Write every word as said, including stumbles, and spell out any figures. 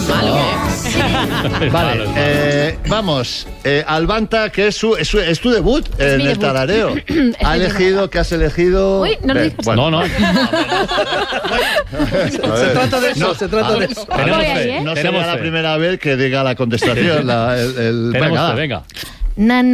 malo, ¿eh? Vale, eh, vamos. Eh, Albanta, que es, su, es, su, es tu debut Es en mi el debut. tarareo. Ha elegido, ¿qué has elegido? Uy, no lo Ven, digas. bueno. No, no. Se trata de eso, se trata de eso. Tenemos Voy ahí, fe, ¿eh? No tenemos sería la fe. primera vez que diga la contestación. La, el, el, Tenemos venga, fe, va. venga. Na,